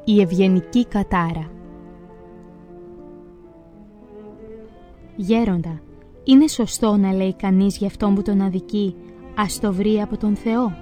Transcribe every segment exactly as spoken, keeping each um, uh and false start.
Η ευγενική κατάρα. Γέροντα, είναι σωστό να λέει κανείς για αυτόν που τον αδικεί, ας το βρει από τον Θεό?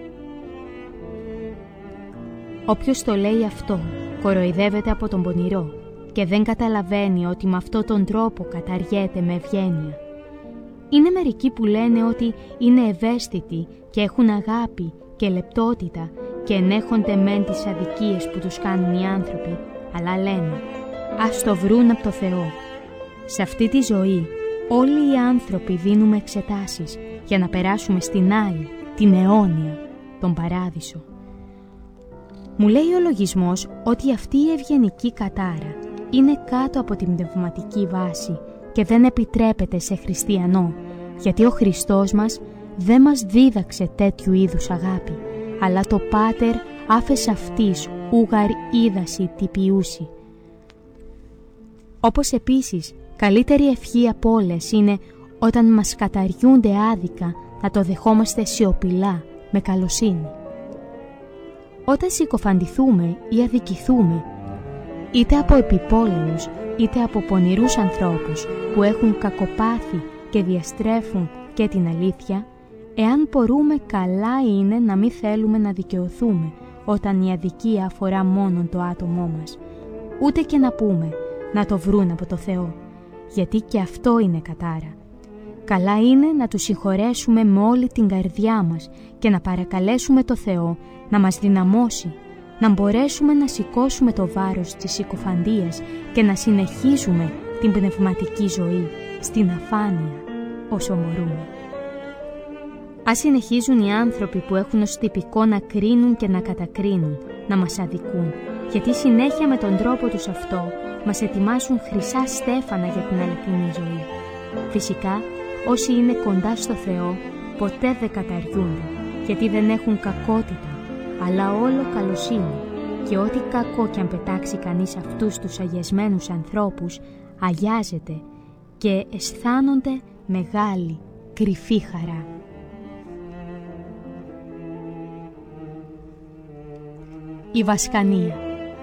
Όποιος το λέει αυτό, κοροϊδεύεται από τον πονηρό και δεν καταλαβαίνει ότι με αυτόν τον τρόπο καταργέται με ευγένεια. Είναι μερικοί που λένε ότι είναι ευαίσθητοι και έχουν αγάπη και λεπτότητα και ενέχονται μεν τις αδικίες που τους κάνουν οι άνθρωποι, αλλά λένε ας το βρουν από το Θεό. Σε αυτή τη ζωή όλοι οι άνθρωποι δίνουμε εξετάσεις για να περάσουμε στην άλλη, την αιώνια, τον παράδεισο. Μου λέει ο λογισμός ότι αυτή η ευγενική κατάρα είναι κάτω από την πνευματική βάση και δεν επιτρέπεται σε χριστιανό, γιατί ο Χριστός μας δεν μας δίδαξε τέτοιου είδους αγάπη, αλλά το Πάτερ άφες αυτής ούγαρ είδαση τι ποιούσι. Όπως επίσης, καλύτερη ευχή από όλες είναι όταν μας καταριούνται άδικα να το δεχόμαστε σιωπηλά, με καλοσύνη. Όταν συκοφαντηθούμε ή αδικηθούμε, είτε από επιπόλαιους είτε από πονηρούς ανθρώπους που έχουν κακοπάθει και διαστρέφουν και την αλήθεια, εάν μπορούμε, καλά είναι να μην θέλουμε να δικαιωθούμε όταν η αδικία αφορά μόνον το άτομό μας, ούτε και να πούμε να το βρουν από το Θεό, γιατί και αυτό είναι κατάρα. Καλά είναι να τους συγχωρέσουμε με όλη την καρδιά μας και να παρακαλέσουμε το Θεό να μας δυναμώσει, να μπορέσουμε να σηκώσουμε το βάρος της συκοφαντίας και να συνεχίσουμε την πνευματική ζωή στην αφάνεια όσο μπορούμε. Ας συνεχίζουν οι άνθρωποι που έχουν ως τυπικό να κρίνουν και να κατακρίνουν, να μας αδικούν, γιατί συνέχεια με τον τρόπο τους αυτό μας ετοιμάσουν χρυσά στέφανα για την αληθινή ζωή. Φυσικά, όσοι είναι κοντά στο Θεό ποτέ δεν καταργούνται, γιατί δεν έχουν κακότητα, αλλά όλο καλοσύνη, και ό,τι κακό κι αν πετάξει κανείς αυτούς τους αγιασμένους ανθρώπους, αγιάζεται και αισθάνονται μεγάλη, κρυφή χαρά. Η βασκανία.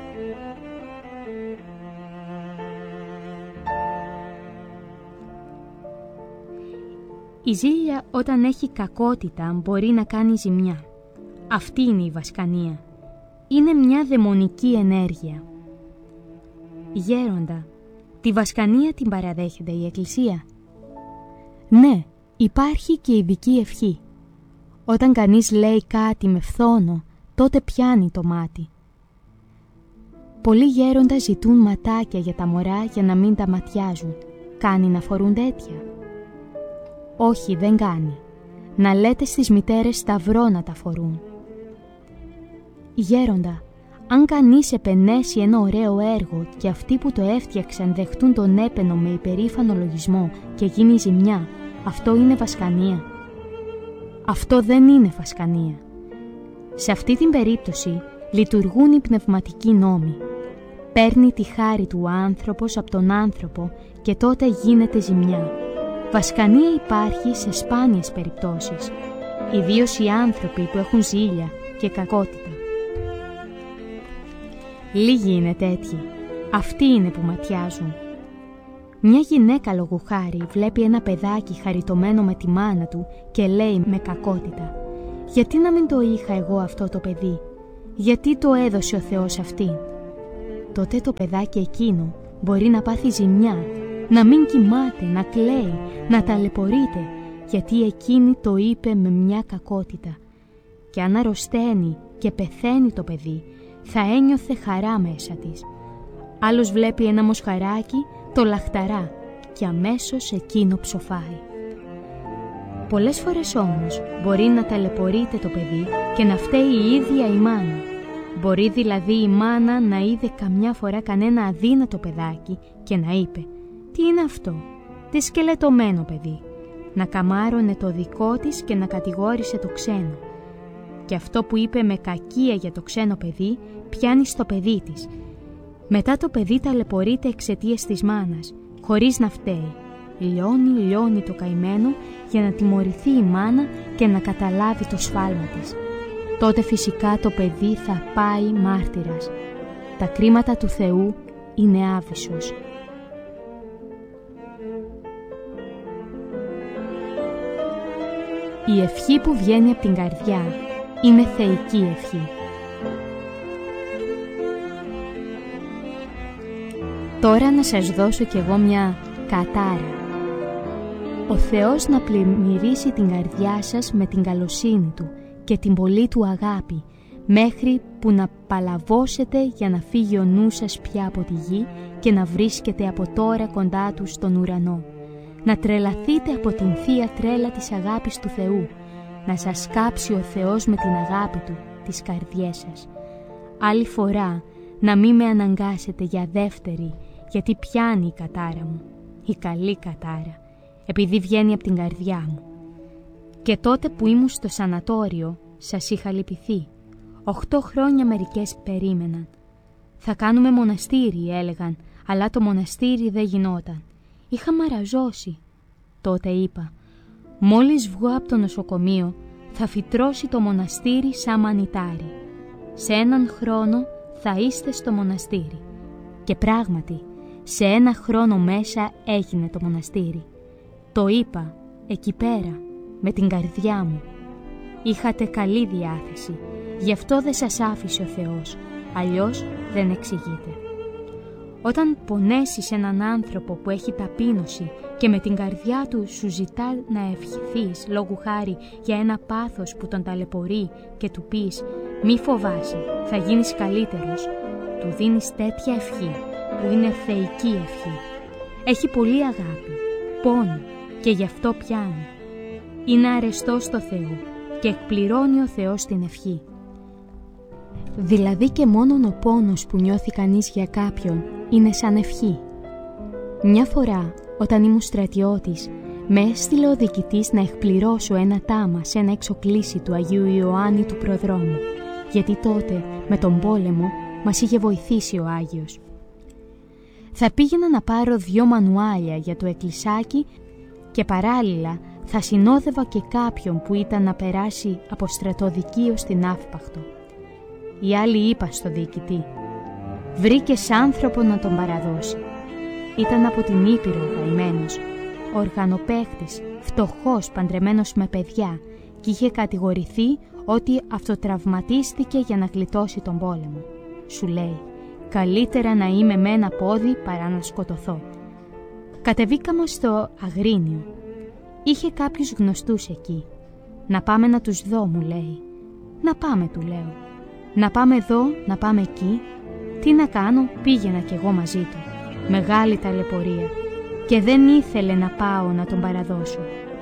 Η ζήλια όταν έχει κακότητα μπορεί να κάνει ζημιά. Αυτή είναι η βασκανία. Είναι μια δαιμονική ενέργεια. Γέροντα, τη βασκανία την παραδέχεται η Εκκλησία? Ναι, υπάρχει και ειδική ευχή. Όταν κανείς λέει κάτι με φθόνο, τότε πιάνει το μάτι. Πολλοί γέροντα ζητούν ματάκια για τα μωρά για να μην τα ματιάζουν. Κάνει να φορούν τέτοια? Όχι, δεν κάνει. Να λέτε στις μητέρες σταυρό να τα φορούν. Γέροντα, αν κανείς επενέσει ένα ωραίο έργο και αυτοί που το έφτιαξαν δεχτούν τον έπαινο με υπερήφανο λογισμό και γίνει ζημιά, αυτό είναι βασκανία? Αυτό δεν είναι βασκανία. Σε αυτή την περίπτωση λειτουργούν οι πνευματικοί νόμοι. Παίρνει τη χάρη του άνθρωπος από τον άνθρωπο και τότε γίνεται ζημιά. Βασκανία υπάρχει σε σπάνιες περιπτώσεις, ιδίως οι άνθρωποι που έχουν ζήλια και κακότητα. Λίγοι είναι τέτοιοι, αυτοί είναι που ματιάζουν. Μια γυναίκα λόγου χάρη βλέπει ένα παιδάκι χαριτωμένο με τη μάνα του και λέει με κακότητα: γιατί να μην το είχα εγώ αυτό το παιδί, γιατί το έδωσε ο Θεός αυτήν? Τότε το παιδάκι εκείνο μπορεί να πάθει ζημιά, να μην κοιμάται, να κλαίει, να ταλαιπωρείται, γιατί εκείνη το είπε με μια κακότητα. Και αν αρρωσταίνει και πεθαίνει το παιδί, θα ένιωθε χαρά μέσα της. Άλλος βλέπει ένα μοσχαράκι, το λαχταρά και αμέσως εκείνο ψοφάει. Πολλές φορές όμως μπορεί να ταλαιπωρείται το παιδί και να φταίει η ίδια η μάνα. Μπορεί δηλαδή η μάνα να είδε καμιά φορά κανένα αδύνατο παιδάκι και να είπε: τι είναι αυτό, τι σκελετωμένο παιδί, να καμάρωνε το δικό της και να κατηγόρησε το ξένο. Και αυτό που είπε με κακία για το ξένο παιδί πιάνει στο παιδί της. Μετά το παιδί ταλαιπωρείται εξαιτίας της μάνας, χωρίς να φταίει. Λιώνει, λιώνει το καημένο για να τιμωρηθεί η μάνα και να καταλάβει το σφάλμα της. Τότε φυσικά το παιδί θα πάει μάρτυρας. τα κρίματα του Θεού είναι άβυσσος. Η ευχή που βγαίνει από την καρδιά είναι θεϊκή ευχή. Τώρα να σας δώσω κι εγώ μια κατάρα. Ο Θεός να πλημμυρίσει την καρδιά σας με την καλοσύνη Του και την πολύ Του αγάπη, μέχρι που να παλαβώσετε για να φύγει ο νους σας πια από τη γη και να βρίσκετε από τώρα κοντά Του στον ουρανό. Να τρελαθείτε από την θεία τρέλα της αγάπης του Θεού, να σας κάψει ο Θεός με την αγάπη Του τις καρδιές σας. Άλλη φορά να μην με αναγκάσετε για δεύτερη, γιατί πιάνει η κατάρα μου, η καλή κατάρα, επειδή βγαίνει από την καρδιά μου. Και τότε που ήμουν στο σανατόριο, σας είχα λυπηθεί. Οχτώ χρόνια μερικές περίμεναν. Θα κάνουμε μοναστήρι, έλεγαν, αλλά το μοναστήρι δεν γινόταν. Είχα μαραζώσει. Τότε είπα, μόλις βγω από το νοσοκομείο, θα φυτρώσει το μοναστήρι σαν μανιτάρι. Σε έναν χρόνο θα είστε στο μοναστήρι. Και πράγματι, σε ένα χρόνο μέσα έγινε το μοναστήρι. Το είπα, εκεί πέρα, με την καρδιά μου. Είχατε καλή διάθεση, γι' αυτό δεν σας άφησε ο Θεός, αλλιώς δεν εξηγείται. Όταν πονέσεις έναν άνθρωπο που έχει ταπείνωση και με την καρδιά του σου ζητά να ευχηθείς λόγου χάρη για ένα πάθος που τον ταλαιπωρεί και του πεις «Μη φοβάσαι, θα γίνεις καλύτερος», του δίνεις τέτοια ευχή που είναι θεϊκή ευχή. Έχει πολύ αγάπη, πόνο και γι' αυτό πιάνει. Είναι αρεστός στο Θεό και εκπληρώνει ο Θεός την ευχή. Δηλαδή και μόνον ο πόνος που νιώθει κανείς για κάποιον είναι σαν ευχή. Μια φορά, όταν ήμουν στρατιώτης, με έστειλε ο διοικητής να εκπληρώσω ένα τάμα σε ένα εξοκλήσι του Αγίου Ιωάννη του Προδρόμου, γιατί τότε, με τον πόλεμο, μας είχε βοηθήσει ο Άγιος. Θα πήγαινα να πάρω δυο μανουάλια για το εκκλησάκι και παράλληλα θα συνόδευα και κάποιον που ήταν να περάσει από στρατοδικείο στην Αύπαχτο. Οι άλλοι είπα στο διοικητή, βρήκες άνθρωπο να τον παραδώσει. Ήταν από την Ήπειρο καημένος, οργανοπαίχτης, φτωχός, παντρεμένος με παιδιά και είχε κατηγορηθεί ότι αυτοτραυματίστηκε για να γλιτώσει τον πόλεμο. Σου λέει, καλύτερα να είμαι με ένα πόδι παρά να σκοτωθώ. Κατεβήκαμε στο Αγρίνιο. Είχε κάποιους γνωστούς εκεί. Να πάμε να τους δω, μου λέει. Να πάμε, του λέω. Να πάμε εδώ, να πάμε εκεί. Τι να κάνω, πήγαινα κι εγώ μαζί του. Μεγάλη ταλαιπωρία. Και δεν ήθελε να πάω να τον παραδώσω.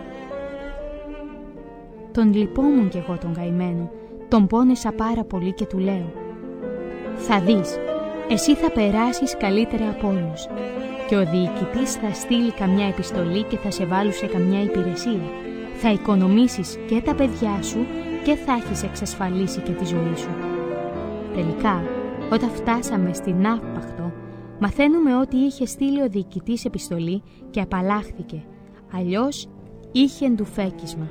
Τον λυπόμουν κι εγώ τον καημένο. Τον πόνεσα πάρα πολύ και του λέω, θα δεις, εσύ θα περάσεις καλύτερα από όλους. Και ο διοικητής θα στείλει καμιά επιστολή και θα σε βάλουν σε καμιά υπηρεσία. Θα οικονομήσεις και τα παιδιά σου και θα έχεις εξασφαλίσει και τη ζωή σου. Τελικά, όταν φτάσαμε στην Αύπαχτο, μαθαίνουμε ότι είχε στείλει ο διοικητής επιστολή και απαλλάχθηκε, αλλιώς είχε ντουφέκισμα.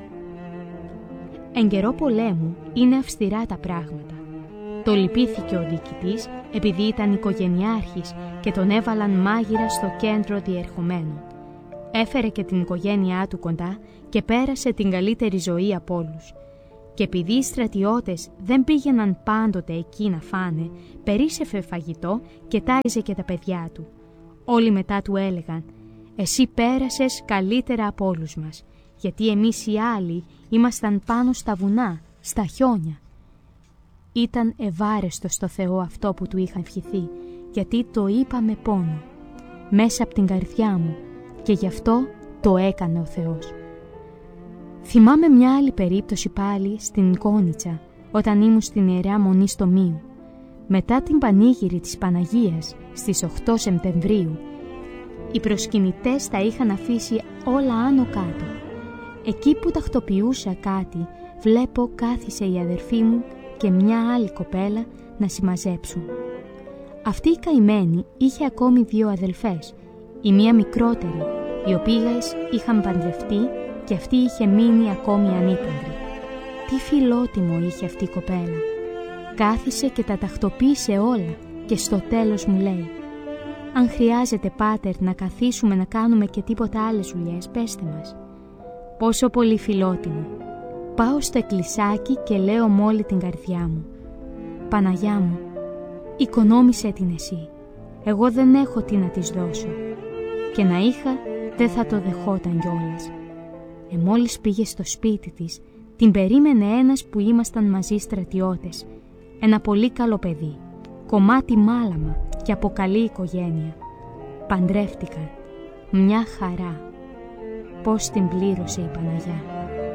Εν καιρό πολέμου είναι αυστηρά τα πράγματα. Το λυπήθηκε ο διοικητής επειδή ήταν οικογενειάρχης και τον έβαλαν μάγειρα στο κέντρο διερχομένων. Έφερε και την οικογένειά του κοντά και πέρασε την καλύτερη ζωή από όλους. Και επειδή οι στρατιώτες δεν πήγαιναν πάντοτε εκεί να φάνε, περίσσεφε φαγητό και τάιζε και τα παιδιά του. Όλοι μετά του έλεγαν «Εσύ πέρασες καλύτερα από όλους μας, γιατί εμείς οι άλλοι ήμασταν πάνω στα βουνά, στα χιόνια». Ήταν ευάρεστο στο Θεό αυτό που του είχαν ευχηθεί, γιατί το είπα με πόνο, μέσα από την καρδιά μου, και γι' αυτό το έκανε ο Θεός. Θυμάμαι μια άλλη περίπτωση πάλι στην Κόνιτσα, όταν ήμουν στην Ιερά Μονή στο Μίου. Μετά την πανήγυρη της Παναγίας στις οκτώ Σεπτεμβρίου, οι προσκυνητές τα είχαν αφήσει όλα άνω κάτω. Εκεί που τακτοποιούσα κάτι, βλέπω κάθισε η αδερφή μου και μια άλλη κοπέλα να συμμαζέψουν. Αυτή η καημένη είχε ακόμη δύο αδελφές, η μία μικρότερη, οι οποίες είχαν παντρευτεί και αυτή είχε μείνει ακόμη ανήπαντρη. Τι φιλότιμο είχε αυτή η κοπέλα. Κάθισε και τα τακτοποίησε όλα και στο τέλος μου λέει: «Αν χρειάζεται, πάτερ, να καθίσουμε να κάνουμε και τίποτα άλλες δουλειές, πέστε μας». Πόσο πολύ φιλότιμο. Πάω στο εκκλησάκι και λέω με όλη την καρδιά μου: «Παναγιά μου, οικονόμησέ την εσύ. Εγώ δεν έχω τι να της δώσω. Και να είχα, δεν θα το δεχόταν κιόλας». Ε, μόλις πήγε στο σπίτι της, την περίμενε ένας που ήμασταν μαζί στρατιώτες. Ένα πολύ καλό παιδί, κομμάτι μάλαμα και από καλή οικογένεια. Παντρεύτηκαν. Μια χαρά. Πώς την πλήρωσε η Παναγιά.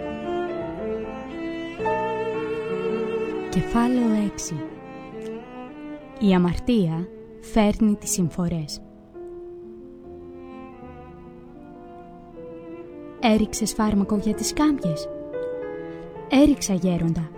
Κεφάλαιο έξι. Η αμαρτία φέρνει τις συμφορές. Έριξες φάρμακο για τις κάμπιες? Έριξα, γέροντα.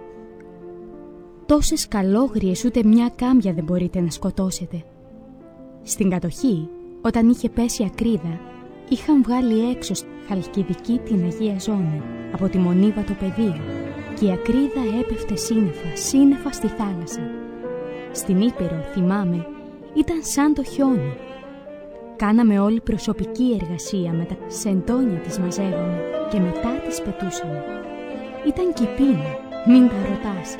Τόσες καλόγριες ούτε μια κάμπια δεν μπορείτε να σκοτώσετε. Στην κατοχή, όταν είχε πέσει ακρίδα, είχαν βγάλει έξω στη Χαλκιδική την Αγία Ζώνη από τη Μονίβα το πεδίο και η ακρίδα έπεφτε σύννεφα, σύννεφα στη θάλασσα. Στην Ήπειρο, θυμάμαι, ήταν σαν το χιόνι. Κάναμε όλη προσωπική εργασία με τα σεντόνια τις μαζεύαμε και μετά τις πετούσαμε. Ήταν κηπίνα, μην τα ρωτάς.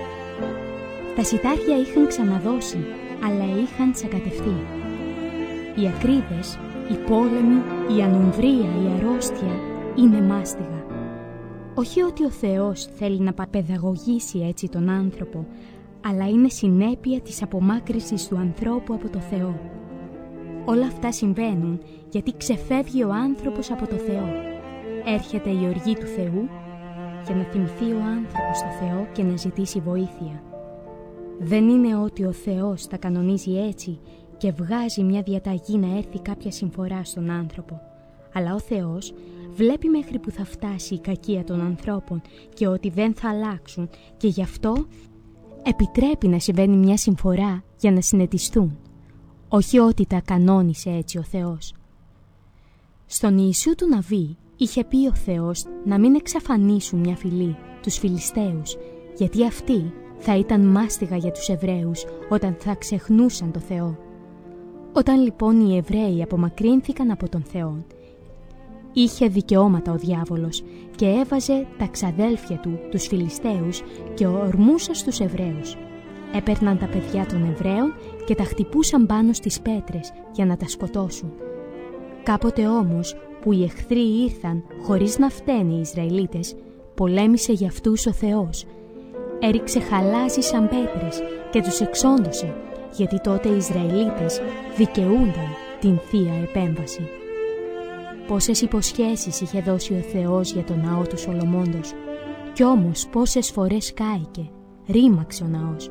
Τα σιτάρια είχαν ξαναδώσει, αλλά είχαν τσακατευτεί. Οι ακρίδες, οι πόλεμοι, η ανομβρία, η αρρώστια είναι μάστιγα. Όχι ότι ο Θεός θέλει να παιδαγωγήσει έτσι τον άνθρωπο, αλλά είναι συνέπεια της απομάκρυσης του ανθρώπου από το Θεό. Όλα αυτά συμβαίνουν γιατί ξεφεύγει ο άνθρωπος από το Θεό. Έρχεται η οργή του Θεού για να θυμηθεί ο άνθρωπος στο Θεό και να ζητήσει βοήθεια. Δεν είναι ότι ο Θεός τα κανονίζει έτσι και βγάζει μια διαταγή να έρθει κάποια συμφορά στον άνθρωπο. Αλλά ο Θεός βλέπει μέχρι που θα φτάσει η κακία των ανθρώπων και ότι δεν θα αλλάξουν και γι' αυτό επιτρέπει να συμβαίνει μια συμφορά για να συνετιστούν. Όχι ότι τα κανόνισε έτσι ο Θεός. Στον Ιησού του Ναβί είχε πει ο Θεός να μην εξαφανίσουν μια φυλή, τους Φιλιστέους, γιατί αυτοί θα ήταν μάστιγα για τους Εβραίους όταν θα ξεχνούσαν το Θεό. Όταν λοιπόν οι Εβραίοι απομακρύνθηκαν από τον Θεό, είχε δικαιώματα ο διάβολος και έβαζε τα ξαδέλφια του, τους Φιλιστέους, και ορμούσε στους Εβραίους. Έπαιρναν τα παιδιά των Εβραίων και τα χτυπούσαν πάνω στις πέτρες για να τα σκοτώσουν. Κάποτε όμως που οι εχθροί ήρθαν χωρίς να φταίνε οι Ισραηλίτες, πολέμησε για αυτούς ο Θεός. Έριξε χαλάζι σαν πέτρες και τους εξόντωσε, γιατί τότε οι Ισραηλίτες δικαιούνταν την Θεία Επέμβαση. Πόσες υποσχέσεις είχε δώσει ο Θεός για τον ναό του Σολομώντος, κι όμως πόσες φορές κάηκε, ρήμαξε ο ναός.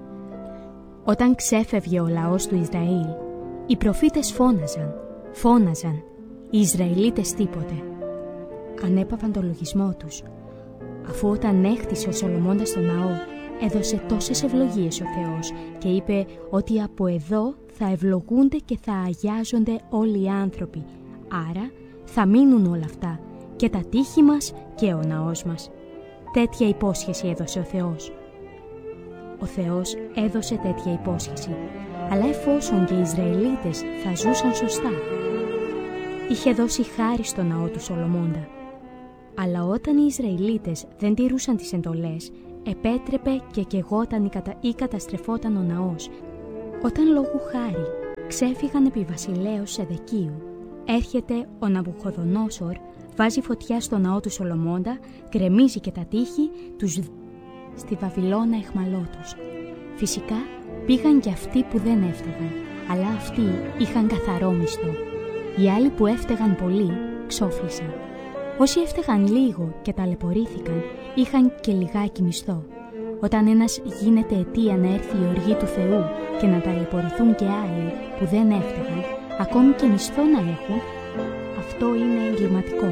Όταν ξέφευγε ο λαός του Ισραήλ, οι προφήτες φώναζαν, φώναζαν, οι Ισραηλίτες τίποτε. Ανέπαβαν το λογισμό τους, αφού όταν έχτισε ο Σολομώντας τον ναό, έδωσε τόσες ευλογίες ο Θεός και είπε ότι από εδώ θα ευλογούνται και θα αγιάζονται όλοι οι άνθρωποι, άρα θα μείνουν όλα αυτά, και τα τείχη μας και ο ναός μας. Τέτοια υπόσχεση έδωσε ο Θεός. Ο Θεός έδωσε τέτοια υπόσχεση, αλλά εφόσον και οι Ισραηλίτες θα ζούσαν σωστά, είχε δώσει χάρη στο ναό του Σολομώντα. Αλλά όταν οι Ισραηλίτες δεν τηρούσαν τις εντολές, επέτρεπε και καιγόταν ή, κατα... ή καταστρεφόταν ο ναός. Όταν λόγου χάρη ξέφυγαν επί βασιλέως Σεδεκίου, έρχεται ο Ναβουχοδονόσορ, βάζει φωτιά στο ναό του Σολομώντα, γκρεμίζει και τα τείχη, τους στη Βαβυλώνα εχμαλώτους. Φυσικά πήγαν και αυτοί που δεν έφταιγαν, αλλά αυτοί είχαν καθαρό μισθό. Οι άλλοι που έφταιγαν πολύ ξόφλησαν. Όσοι έφταιγαν λίγο και ταλαιπωρήθηκαν, είχαν και λιγάκι μισθό. Όταν ένας γίνεται αιτία να έρθει η οργή του Θεού και να ταλαιπωρηθούν και άλλοι που δεν έφταιγαν, ακόμη και μισθό να έχουν, αυτό είναι εγκληματικό.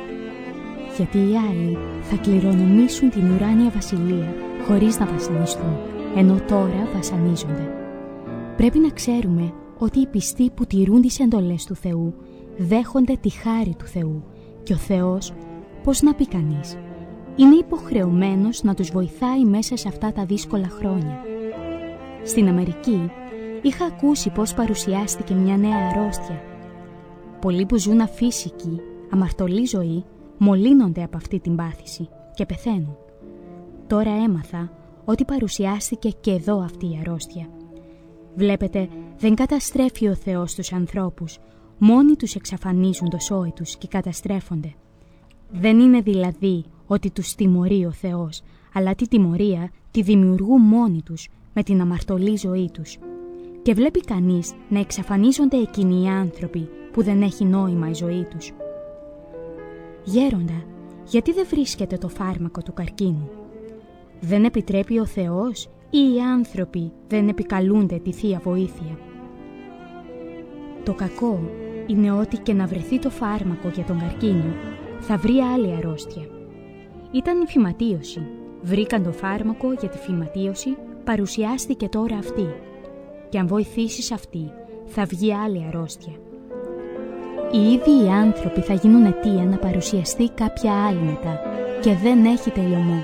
Γιατί οι άλλοι θα κληρονομήσουν την ουράνια βασιλεία χωρίς να βασανιστούν, ενώ τώρα βασανίζονται. Πρέπει να ξέρουμε ότι οι πιστοί που τηρούν τις εντολές του Θεού δέχονται τη χάρη του Θεού και ο Θεός, πώς να πει κανείς, είναι υποχρεωμένος να τους βοηθάει μέσα σε αυτά τα δύσκολα χρόνια. Στην Αμερική είχα ακούσει πώς παρουσιάστηκε μια νέα αρρώστια. Πολλοί που ζουν αφύσικη, αμαρτωλή ζωή, μολύνονται από αυτή την πάθηση και πεθαίνουν. Τώρα έμαθα ότι παρουσιάστηκε και εδώ αυτή η αρρώστια. Βλέπετε, δεν καταστρέφει ο Θεός τους ανθρώπους, μόνοι τους εξαφανίζουν το σόι τους και καταστρέφονται. Δεν είναι δηλαδή ότι τους τιμωρεί ο Θεός, αλλά τη τιμωρία τη δημιουργούν μόνοι τους με την αμαρτωλή ζωή τους. Και βλέπει κανείς να εξαφανίζονται εκείνοι οι άνθρωποι που δεν έχει νόημα η ζωή τους. Γέροντα, γιατί δεν βρίσκεται το φάρμακο του καρκίνου? Δεν επιτρέπει ο Θεός ή οι άνθρωποι δεν επικαλούνται τη Θεία Βοήθεια? Το κακό είναι ότι και να βρεθεί το φάρμακο για τον καρκίνο, θα βρει άλλη αρρώστια. Ήταν η φυματίωση. Βρήκαν το φάρμακο για τη φυματίωση, παρουσιάστηκε τώρα αυτή. Και αν βοηθήσεις αυτή, θα βγει άλλη αρρώστια. Οι ίδιοι οι άνθρωποι θα γίνουν αιτία να παρουσιαστεί κάποια άλλη μετά και δεν έχει τελειωμό.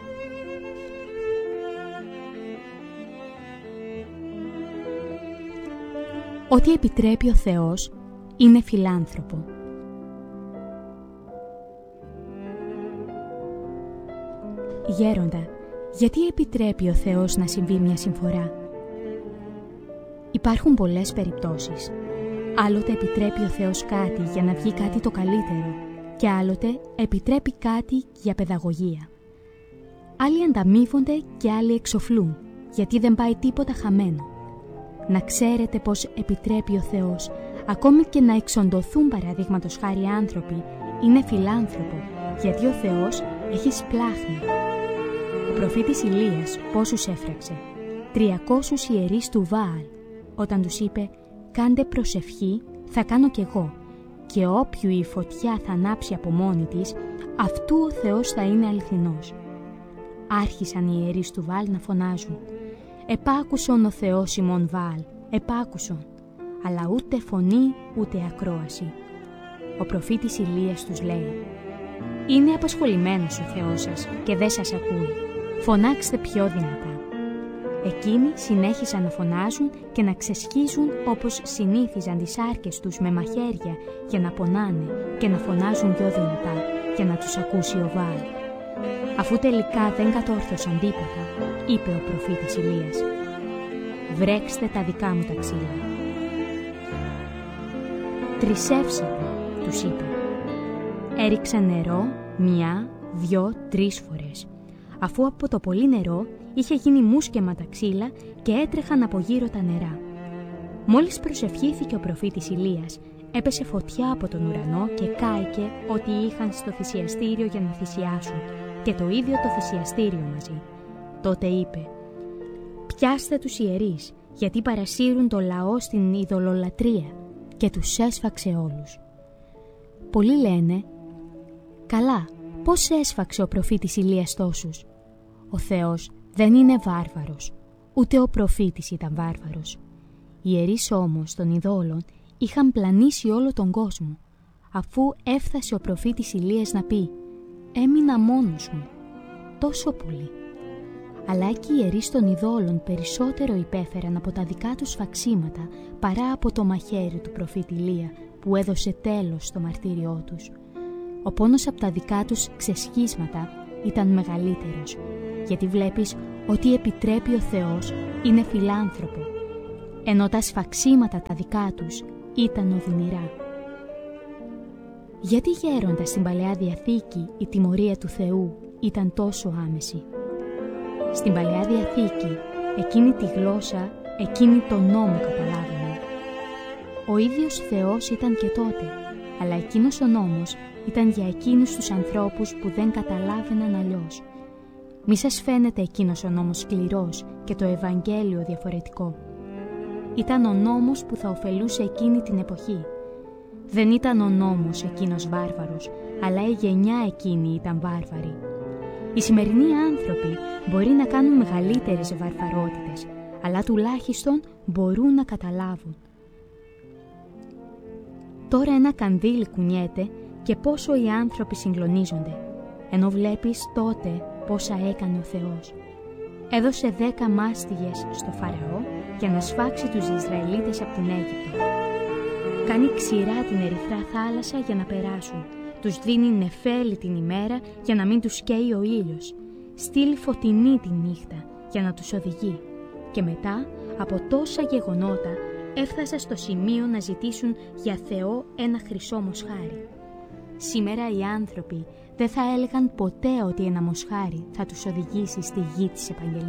Ό,τι επιτρέπει ο Θεός είναι φιλάνθρωπο. Γέροντα, γιατί επιτρέπει ο Θεός να συμβεί μια συμφορά? Υπάρχουν πολλές περιπτώσεις. Άλλοτε επιτρέπει ο Θεός κάτι για να βγει κάτι το καλύτερο και άλλοτε επιτρέπει κάτι για παιδαγωγία. Άλλοι ανταμείβονται και άλλοι εξοφλούν, γιατί δεν πάει τίποτα χαμένο. Να ξέρετε πως επιτρέπει ο Θεός, ακόμη και να εξοντωθούν παραδείγματος χάρη άνθρωποι, είναι φιλάνθρωπο, γιατί ο Θεός έχει σπλάχνη. Ο προφήτης Ηλίας πόσους έφραξε? Τριακόσους ιερείς του Βάαλ, όταν τους είπε «Κάντε προσευχή, θα κάνω κι εγώ, και όποιου η φωτιά θα ανάψει από μόνη της, αυτού ο Θεός θα είναι αληθινός». Άρχισαν οι ιερείς του Βάαλ να φωνάζουν «Επάκουσον ο Θεός ημών Βάαλ, επάκουσον», αλλά ούτε φωνή ούτε ακρόαση. Ο προφήτης Ηλίας τους λέει «Είναι απασχολημένος ο Θεός σας και δεν σας ακούει, φωνάξτε πιο δυνατά». Εκείνοι συνέχισαν να φωνάζουν και να ξεσχίζουν όπως συνήθιζαν τις άρκες τους με μαχαίρια για να πονάνε και να φωνάζουν πιο δυνατά για να τους ακούσει ο Βάαλ. Αφού τελικά δεν κατόρθωσαν τίποτα, είπε ο προφήτης Ηλίας «Βρέξτε τα δικά μου τα ξύλα». «Τρισεύσατε», τους είπε. Έριξαν νερό μια, δυο, τρεις φορές. Αφού από το πολύ νερό είχε γίνει μουσκεμα τα ξύλα και έτρεχαν από γύρω τα νερά. Μόλις προσευχήθηκε ο προφήτης Ηλίας, έπεσε φωτιά από τον ουρανό και κάηκε ό,τι είχαν στο θυσιαστήριο για να θυσιάσουν και το ίδιο το θυσιαστήριο μαζί. Τότε είπε «Πιάστε τους ιερείς, γιατί παρασύρουν το λαό στην ειδωλολατρία», και τους έσφαξε όλους. Πολλοί λένε «Καλά, πώς έσφαξε ο προφήτης Ηλίας τόσους?» Ο Θεός δεν είναι βάρβαρος, ούτε ο προφήτης ήταν βάρβαρος. Οι ιερείς όμως των ειδόλων είχαν πλανήσει όλο τον κόσμο, αφού έφτασε ο προφήτης Ηλίας να πει «Έμεινα μόνος μου», τόσο πολύ. Αλλά και οι ιερείς των ειδόλων περισσότερο υπέφεραν από τα δικά τους σφαξίματα παρά από το μαχαίρι του προφήτη Ηλία που έδωσε τέλος στο μαρτύριό τους. Ο πόνος από τα δικά τους ξεσχίσματα ήταν μεγαλύτερος, γιατί βλέπεις ότι επιτρέπει ο Θεός είναι φιλάνθρωπο, ενώ τα σφαξίματα τα δικά τους ήταν οδυνηρά. Γιατί γέροντα στην Παλαιά Διαθήκη η τιμωρία του Θεού ήταν τόσο άμεση? Στην Παλαιά Διαθήκη εκείνη τη γλώσσα, εκείνη τον νόμο καταλάβαινε. Ο ίδιος Θεός ήταν και τότε, αλλά εκείνος ο νόμος ήταν για εκείνους τους ανθρώπους που δεν καταλάβαιναν αλλιώς. Μη σας φαίνεται εκείνος ο νόμος σκληρός και το Ευαγγέλιο διαφορετικό. Ήταν ο νόμος που θα ωφελούσε εκείνη την εποχή. Δεν ήταν ο νόμος εκείνος βάρβαρος, αλλά η γενιά εκείνη ήταν βάρβαρη. Οι σημερινοί άνθρωποι μπορεί να κάνουν μεγαλύτερες βαρβαρότητες, αλλά τουλάχιστον μπορούν να καταλάβουν. Τώρα ένα κανδύλι κουνιέται και πόσο οι άνθρωποι συγκλονίζονται, ενώ βλέπεις τότε πόσα έκανε ο Θεός. έδωσε δέκα μάστιγες στο Φαραώ για να σφάξει τους Ισραηλίτες από την Αίγυπτο. Κάνει ξηρά την ερυθρά θάλασσα για να περάσουν. Τους δίνει νεφέλη την ημέρα για να μην τους καίει ο ήλιος. Στείλει φωτεινή τη νύχτα για να τους οδηγεί. Και μετά, από τόσα γεγονότα, έφτασε στο σημείο να ζητήσουν για Θεό ένα χρυσό μοσχάρι. Σήμερα οι άνθρωποι δεν θα έλεγαν ποτέ ότι ένα μοσχάρι θα τους οδηγήσει στη γη της επαγγελίας.